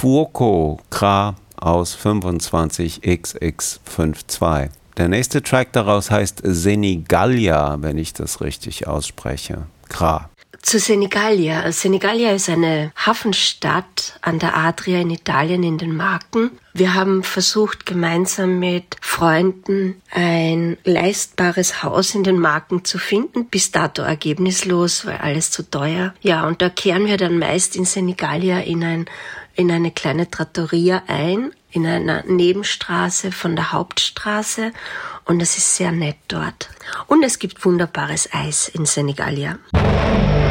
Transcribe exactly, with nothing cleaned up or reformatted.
Fuoco Kra aus fünfundzwanzig X X zweiundfünfzig. Der nächste Track daraus heißt Senigallia, wenn ich das richtig ausspreche. Kra. Zu Senigallia. Senigallia ist eine Hafenstadt an der Adria in Italien in den Marken. Wir haben versucht, gemeinsam mit Freunden ein leistbares Haus in den Marken zu finden. Bis dato ergebnislos, weil alles zu teuer. Ja, und da kehren wir dann meist in Senigallia in ein in eine kleine Trattoria ein, in einer Nebenstraße von der Hauptstraße, und es ist sehr nett dort. Und es gibt wunderbares Eis in Senigallia.